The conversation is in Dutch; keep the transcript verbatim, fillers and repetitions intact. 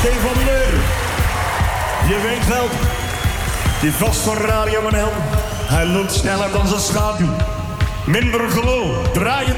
Stefan Leur. Je weet wel, die vast voor Radio Manel. Hij loopt sneller dan zijn schaduw. Minder geloof, draai je